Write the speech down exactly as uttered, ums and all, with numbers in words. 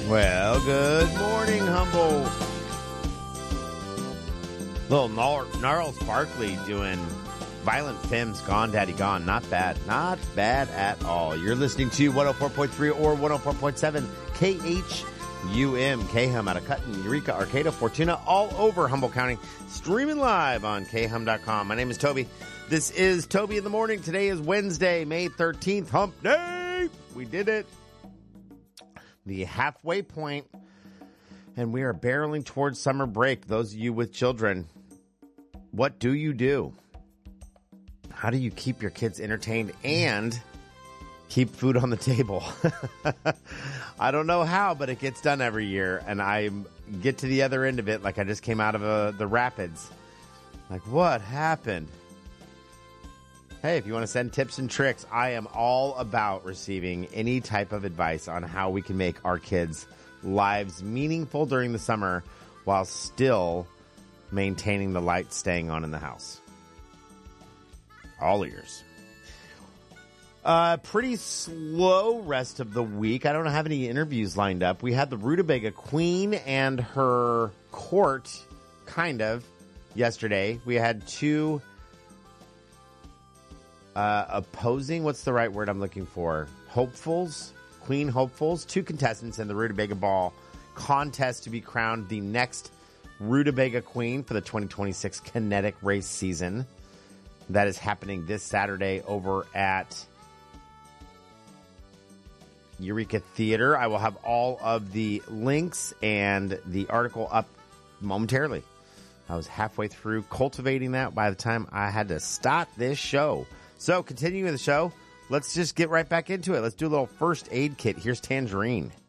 Well, good morning, Humble. Little Gnarl, Gnarl Sparkly doing Violent Femmes, Gone Daddy Gone. Not bad. Not bad at all. You're listening to one oh four point three or one oh four point seven K H U M. K-Hum out of Cutton, Eureka, Arcata, Fortuna, all over Humboldt County. Streaming live on K Hum dot com. My name is Toby. This is Toby in the Morning. Today is Wednesday, May thirteenth, Hump Day. We did it. The halfway point, and we are barreling towards summer break. Those of you with children, what do you do? How do you keep your kids entertained and keep food on the table? I don't know how, but it gets done every year, and I get to the other end of it like I just came out of uh, the rapids. Like, what happened? Hey, if you want to send tips and tricks, I am all about receiving any type of advice on how we can make our kids' lives meaningful during the summer while still maintaining the light staying on in the house. All ears. Uh, pretty slow rest of the week. I don't have any interviews lined up. We had the Rutabaga Queen and her court, kind of, yesterday. We had two uh, opposing, what's the right word I'm looking for? Hopefuls, Queen hopefuls, two contestants in the Rutabaga Ball contest to be crowned the next Rutabaga Queen for the twenty twenty-six Kinetic Race season. That is happening this Saturday over at Eureka Theater. I will have all of the links and the article up momentarily. I was halfway through cultivating that by the time I had to start this show. So, continuing the show, let's just get right back into it. Let's do a little first aid kit. Here's Tangerine.